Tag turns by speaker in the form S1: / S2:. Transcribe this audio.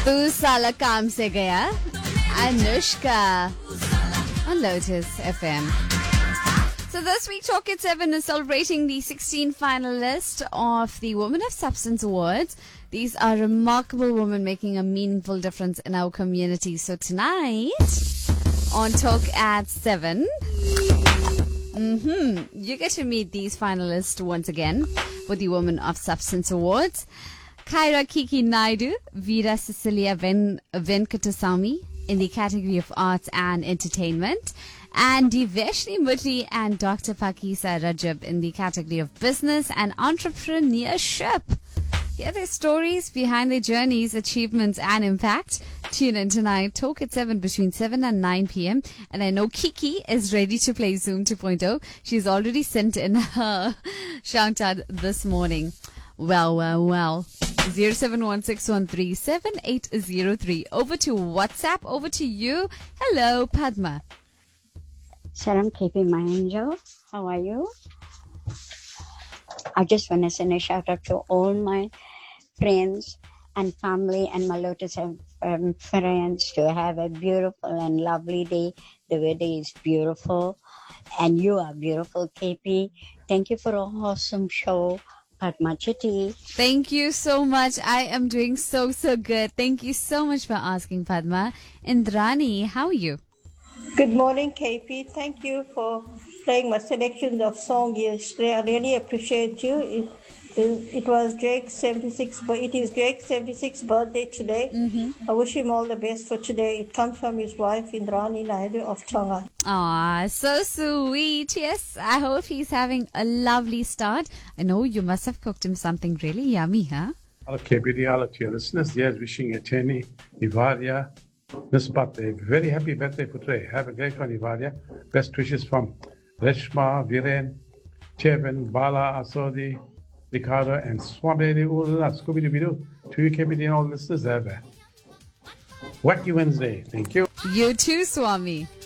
S1: तू साला काम से गया. Anushka on Lotus FM. So this week, Talk at 7 is celebrating the 16 finalists of the Women of Substance Awards. These are remarkable women making a meaningful difference in our community. So tonight, on Talk at 7, you get to meet these finalists once again with the Women of Substance Awards. Kyra Kiki Naidu, Veera Cecilia Venkatasamy in the category of arts and entertainment, and Diveshni Mutli and Dr. Pakisa Rajab in the category of business and entrepreneurship. Hear their stories behind their journeys, achievements, and impact. Tune in tonight, Talk at 7 between 7 and 9 p.m. And I know Kiki is ready to play Zoom 2.0. She's already sent in her shout out this morning. Well. 0716137803. Over to WhatsApp. Over to you. Hello, Padma.
S2: Salam, KP, my angel. How are you? I just want to send a shout out to all my friends and family and my Lotus friends to have a beautiful and lovely day. The weather is beautiful and you are beautiful, KP. Thank you for an awesome show. Padma Chitti.
S1: Thank you so much. I am doing so good. Thank you so much for asking, Padma. Indrani, how are you?
S3: Good morning, KP. Thank you for playing my selections of songs yesterday. I really appreciate you. It was Drake's 76th, but it is Drake's 76th birthday today. I wish him all the best for today. It comes from his wife, Indrani Naidu of Tonga.
S1: Aw, so sweet. Yes, I hope he's having a lovely start. I know you must have cooked him something really yummy, huh?
S4: Hello, KPD. Hello to your listeners. Yes, wishing Eteni, Ivaria, this birthday. Very happy birthday for today. Have a great one, Ivaria. Best wishes from Reshma, Viren, Chevin, Bala, Asodi, Ricardo, and Swabedi Ula, Scooby-Doo. To you, KPD, and all listeners, have a wacky Wednesday. Thank you.
S1: You too, Swami.